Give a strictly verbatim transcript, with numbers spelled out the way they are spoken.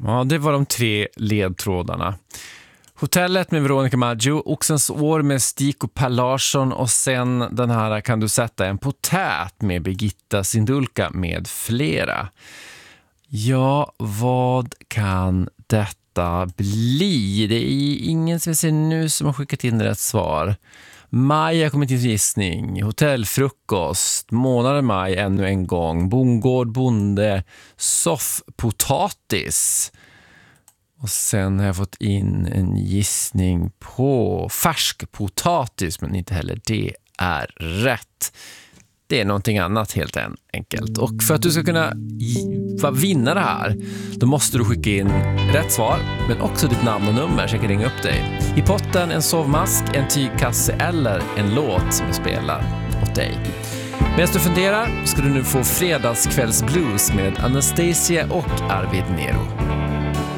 Ja, det var de tre ledtrådarna. Hotellet med Veronica Maggio, Oxens år med Stig och Per Larsson och sen den här Kan du sätta en potät med Birgitta Sindulka med flera. Ja, vad kan detta bli? Det är ingen som jag ser nu som har skickat in rätt svar. Maj har kommit in till gissning. Hotellfrukost. Månaden maj ännu en gång. Bondgård, bonde. Soffpotatis. Och sen har jag fått in en gissning på färskpotatis. Men inte heller det är rätt. Det är någonting annat helt enkelt. Och för att du ska kunna vinna det här, då måste du skicka in rätt svar, men också ditt namn och nummer så jag kan ringa upp dig. I potten en sovmask, en tygkasse eller en låt som jag spelar åt dig. Medan du funderar ska du nu få fredagskvällsblues med Anastasia och Arvid Nero.